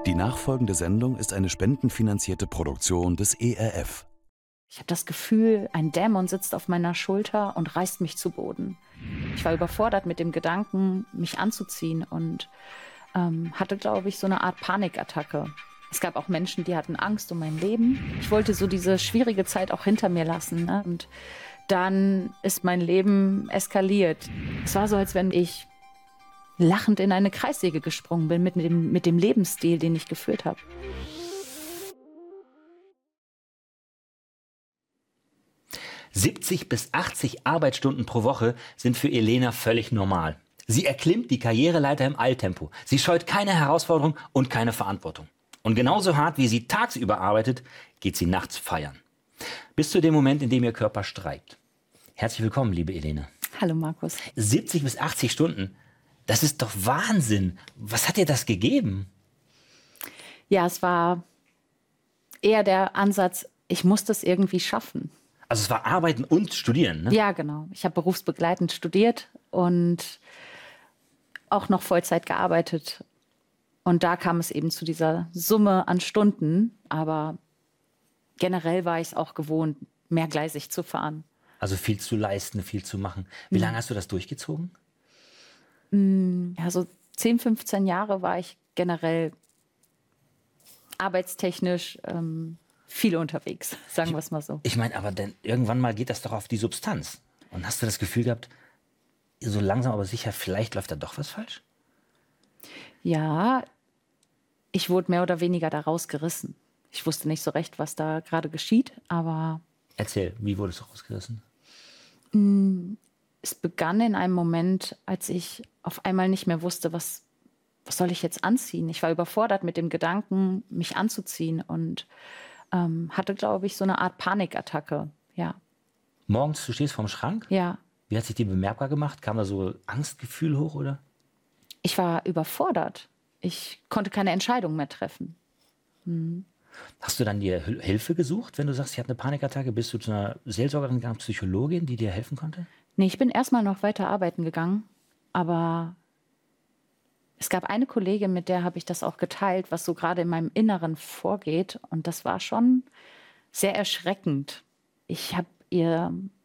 Die nachfolgende Sendung ist eine spendenfinanzierte Produktion des ERF. Ich habe das Gefühl, ein Dämon sitzt auf meiner Schulter und reißt mich zu Boden. Ich war überfordert mit dem Gedanken, mich anzuziehen und hatte, glaube ich, so eine Art Panikattacke. Es gab auch Menschen, die hatten Angst um mein Leben. Ich wollte so diese schwierige Zeit auch hinter mir lassen, ne? Und dann ist mein Leben eskaliert. Es war so, als wenn ich lachend in eine Kreissäge gesprungen bin mit dem Lebensstil, den ich geführt habe. (70 bis 80 Arbeitsstunden pro Woche sind für Elena völlig normal. Sie erklimmt die Karriereleiter im Eiltempo. Sie scheut keine Herausforderung und keine Verantwortung. Und genauso hart, wie sie tagsüber arbeitet, geht sie nachts feiern. Bis zu dem Moment, in dem ihr Körper streikt. Herzlich willkommen, liebe Elena. Hallo Markus. 70 bis 80 Stunden, das ist doch Wahnsinn. Was hat dir das gegeben? Ja, es war eher der Ansatz, ich muss das irgendwie schaffen. Also es war Arbeiten und Studieren, ne? Ja, genau. Ich habe berufsbegleitend studiert und auch noch Vollzeit gearbeitet. Und da kam es eben zu dieser Summe an Stunden. Aber generell war ich es auch gewohnt, mehrgleisig zu fahren. Also viel zu leisten, viel zu machen. Wie lange hast du das durchgezogen? Ja, so 10, 15 Jahre war ich generell arbeitstechnisch viel unterwegs, sagen wir es mal so. Ich meine, aber denn irgendwann mal geht das doch auf die Substanz. Und hast du das Gefühl gehabt, so langsam aber sicher, vielleicht läuft da doch was falsch? Ja, ich wurde mehr oder weniger da rausgerissen. Ich wusste nicht so recht, was da gerade geschieht, aber Erzähl, wie wurdest du rausgerissen? es begann in einem Moment, als ich auf einmal nicht mehr wusste, was soll ich jetzt anziehen. Ich war überfordert mit dem Gedanken, mich anzuziehen und hatte, glaube ich, so eine Art Panikattacke. Ja, Morgens, du stehst vorm Schrank? ja. Wie hat sich die bemerkbar gemacht? Kam da so Angstgefühl hoch, oder? Ich war überfordert. Ich konnte keine Entscheidung mehr treffen. Hast du dann dir Hilfe gesucht, wenn du sagst, ich habe eine Panikattacke? Bist du zu einer Seelsorgerin gegangen, Psychologin, die dir helfen konnte? Nee, ich bin erstmal noch weiter arbeiten gegangen, aber es gab eine Kollegin, mit der habe ich das auch geteilt, was so gerade in meinem Inneren vorgeht. Und das war schon sehr erschreckend. Ich habe ihr